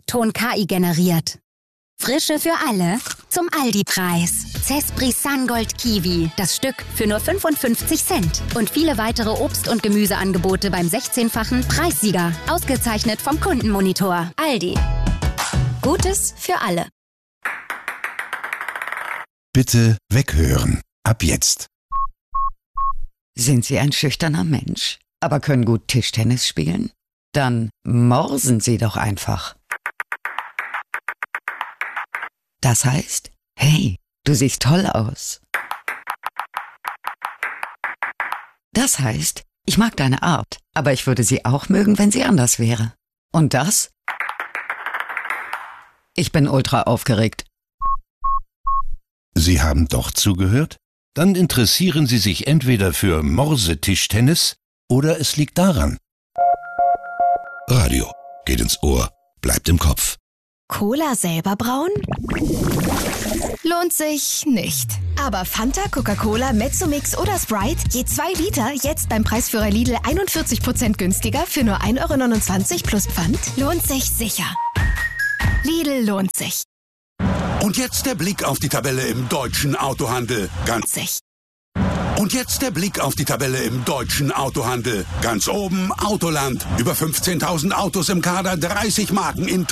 Ton KI generiert. Frische für alle zum Aldi-Preis. Zespri Sungold Kiwi, das Stück für nur 55 Cent. Und viele weitere Obst- und Gemüseangebote beim 16-fachen Preissieger. Ausgezeichnet vom Kundenmonitor. Aldi. Gutes für alle. Bitte weghören. Ab jetzt. Sind Sie ein schüchterner Mensch, aber können gut Tischtennis spielen? Dann morsen Sie doch einfach. Das heißt, hey, du siehst toll aus. Das heißt, ich mag deine Art, aber ich würde sie auch mögen, wenn sie anders wäre. Und das? Ich bin ultra aufgeregt. Sie haben doch zugehört? Dann interessieren Sie sich entweder für Morse-Tischtennis oder es liegt daran. Radio geht ins Ohr, bleibt im Kopf. Cola selber brauen? Lohnt sich nicht. Aber Fanta, Coca-Cola, Mezzomix oder Sprite, je 2 Liter, jetzt beim Preisführer Lidl 41% günstiger für nur 1,29 € plus Pfand? Lohnt sich sicher. Lidl lohnt sich. Und jetzt der Blick auf die Tabelle im deutschen Autohandel. Und jetzt der Blick auf die Tabelle im deutschen Autohandel. Ganz oben Autoland. Über 15.000 Autos im Kader, 30 Marken in